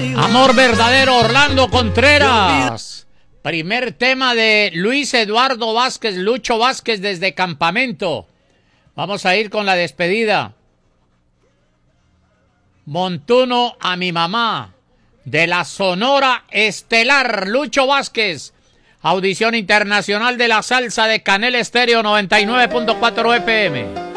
Amor verdadero, Orlando Contreras. Primer tema de Luis Eduardo Vázquez, Lucho Vázquez desde Campamento. Vamos a ir con la despedida. Montuno a mi mamá, de la Sonora Estelar, Lucho Vázquez. Audición internacional de la salsa de Canel Estéreo 99.4 FM.